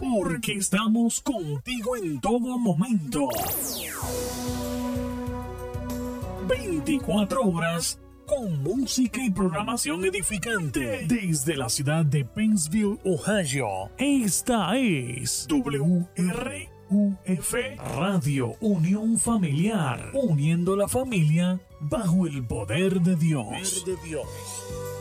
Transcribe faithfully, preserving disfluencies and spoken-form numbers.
porque estamos contigo en todo momento. veinticuatro horas con música y programación edificante desde la ciudad de Pennsville, Ohio. Esta es W R U F Radio Unión Familiar, uniendo la familia bajo el poder de Dios. Poder de Dios.